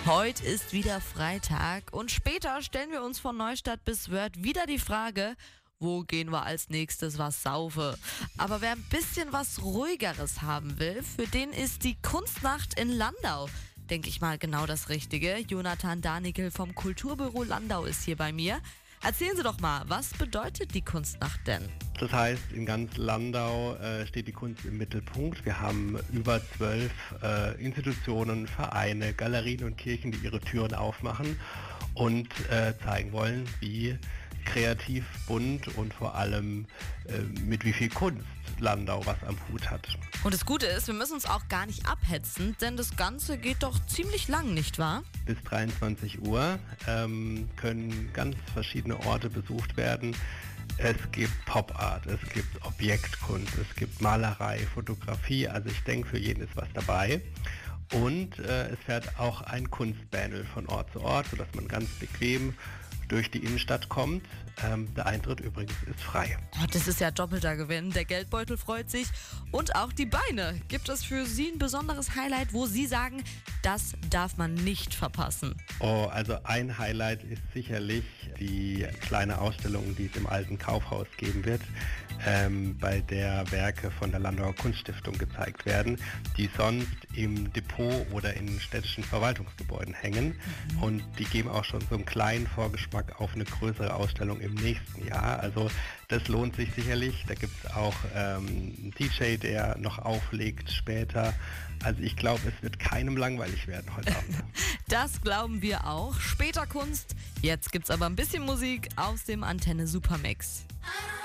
Heute ist wieder Freitag und später stellen wir uns von Neustadt bis Wörth wieder die Frage, wo gehen wir als nächstes was saufe? Aber wer ein bisschen was Ruhigeres haben will, für den ist die Kunstnacht in Landau, denke ich mal, genau das Richtige. Jonathan Danickel vom Kulturbüro Landau ist hier bei mir. Erzählen Sie doch mal, was bedeutet die Kunstnacht denn? Das heißt, in ganz Landau steht die Kunst im Mittelpunkt. Wir haben über 12 Institutionen, Vereine, Galerien und Kirchen, die ihre Türen aufmachen und zeigen wollen, wie kreativ, bunt und vor allem mit wie viel Kunst Landau was am Hut hat. Und das Gute ist, wir müssen uns auch gar nicht abhetzen, denn das Ganze geht doch ziemlich lang, nicht wahr? Bis 23 Uhr können ganz verschiedene Orte besucht werden. Es gibt Pop-Art, es gibt Objektkunst, es gibt Malerei, Fotografie. Also ich denke, für jeden ist was dabei. Und es fährt auch ein Kunstbändel von Ort zu Ort, sodass man ganz bequem durch die Innenstadt kommt. Der Eintritt übrigens ist frei. Oh, das ist ja doppelter Gewinn. Der Geldbeutel freut sich und auch die Beine. Gibt es für Sie ein besonderes Highlight, wo Sie sagen, das darf man nicht verpassen? Oh, also ein Highlight ist sicherlich die kleine Ausstellung, die es im alten Kaufhaus geben wird, bei der Werke von der Landauer Kunststiftung gezeigt werden, die sonst im Depot oder in städtischen Verwaltungsgebäuden hängen. Und die geben auch schon so einen kleinen Vorgeschmack auf eine größere Ausstellung im nächsten Jahr. Also das lohnt sich sicherlich. Da gibt es auch einen DJ, der noch auflegt später. Also ich glaube, es wird keinem langweilig werden heute Abend. Das glauben wir auch. Später Kunst. Jetzt gibt's aber ein bisschen Musik aus dem Antenne Supermix.